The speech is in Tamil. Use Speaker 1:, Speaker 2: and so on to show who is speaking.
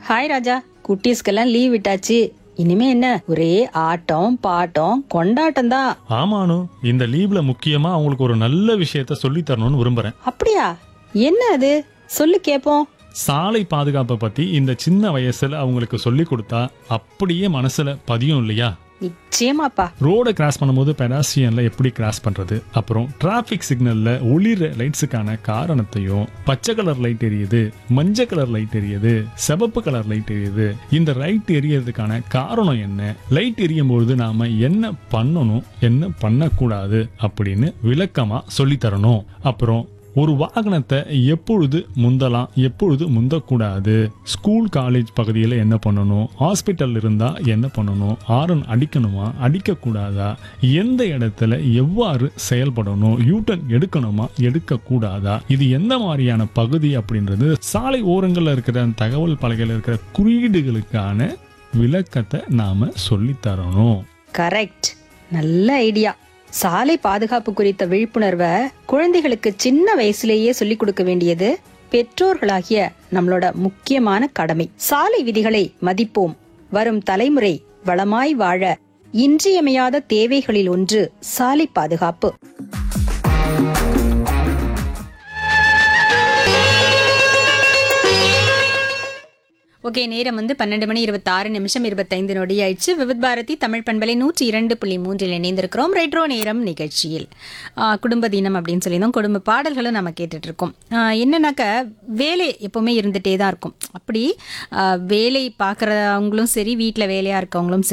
Speaker 1: ஹாய் ராஜா, குட்டீஸ்க்கெல்லாம் லீவ் விட்டாச்சு. இனிமே என்ன, ஒரே ஆட்டம் பாட்டம் கொண்டாட்டம் தான்.
Speaker 2: ஆமானு, இந்த லீவ்ல முக்கியமா அவங்களுக்கு ஒரு நல்ல விஷயத்த சொல்லி தரணும்னு விரும்புறேன்.
Speaker 1: அப்படியா? என்ன அது? சொல்லு கேப்போம்.
Speaker 2: சாலை பாதுகாப்பை பத்தி இந்த சின்ன வயசுல அவங்களுக்கு சொல்லி கொடுத்தா அப்படியே மனசுல பதியும் இல்லையா?
Speaker 1: நிச்சயமாப்பா.
Speaker 2: ரோட கிராஸ் பண்ணும்போது பெடாஸ்ட்ரியன்ல எப்படி கிராஸ் பண்றது, அப்புறம் டிராபிக் சிக்னல்ல ஒளிர லைட்ஸுக்கான காரணத்தையும், பச்சை கலர் லைட் எரியுது, மஞ்சள் கலர் லைட் எரியுது, சிவப்பு கலர் லைட் எரியுது, இந்த லைட் எரியறதுக்கான காரணம் என்ன, லைட் எரியும் பொழுது நாம என்ன பண்ணணும் என்ன பண்ணக்கூடாது அப்படின்னு விளக்கமா சொல்லி தரணும். அப்புறம் ஒரு வாகனத்தை எப்பொழுது முந்தலாம் எப்பொழுது முந்தக்கூடாது, ஸ்கூல் காலேஜ் பகுதியில் என்ன பண்ணணும், ஹாஸ்பிட்டல் இருந்தா என்ன பண்ணணும், ஹாரன் அடிக்கணுமா அடிக்கக்கூடாதா, எந்த இடத்துல எவ்வாறு செயல்படணும், யூட்டன் எடுக்கணுமா எடுக்கக்கூடாதா, இது எந்த மாதிரியான பகுதி அப்படின்றது சாலை ஓரங்களில் இருக்கிற தகவல் பலகையில் இருக்கிற குறியீடுகளுக்கான விளக்கத்தை நாம சொல்லித்தரணும்.
Speaker 1: கரெக்ட், நல்ல ஐடியா. சாலை பாதுகாப்பு குறித்த விழிப்புணர்வை குழந்தைகளுக்கு சின்ன வயசுலேயே சொல்லிக் கொடுக்க வேண்டியது பெற்றோர்களாகிய நம்மளோட முக்கியமான கடமை. சாலை விதிகளை மதிப்போம். வரும் தலைமுறை வளமாய் வாழ இன்றியமையாத தேவைகளில் ஒன்று சாலை பாதுகாப்பு. ஓகே, நேரம் 12 மணி 26 நிமிஷம் 25 நொடி ஆயிடுச்சு. விவித் பாரதி தமிழ் பண்பலை 102.3 இணைந்திருக்கிறோம் ரெட்ரோ நேரம் நிகழ்ச்சியில். குடும்ப தினம் அப்படின்னு சொல்லியிருந்தோம். குடும்ப பாடல்களும் நம்ம கேட்டுட்டு இருக்கோம். என்னன்னாக்க, வேலை எப்பவுமே இருந்துகிட்டே தான் இருக்கும். அப்படி வேலை பார்க்குறவங்களும் சரி, வீட்டில் வேலையாக இருக்கவங்களும் சரி,